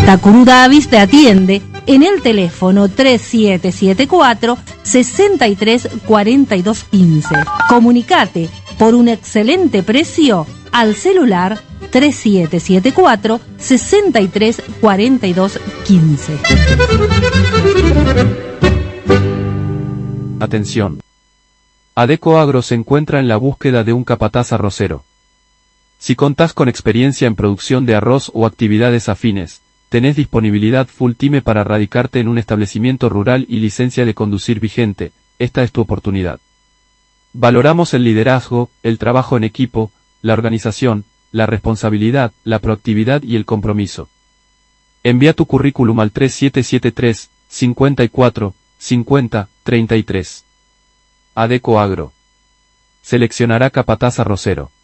Takuru Davis te atiende en el teléfono 3774-634215. Comunicate por un excelente precio al celular 3774-634215. Atención. Adecco Agro se encuentra en la búsqueda de un capataz arrocero. Si contás con experiencia en producción de arroz o actividades afines, tenés disponibilidad full time para radicarte en un establecimiento rural y licencia de conducir vigente, esta es tu oportunidad. Valoramos el liderazgo, el trabajo en equipo, la organización, la responsabilidad, la proactividad y el compromiso. Envía tu currículum al 3773 54 50 33. Adecco Agro. Seleccionará capataz arrocero.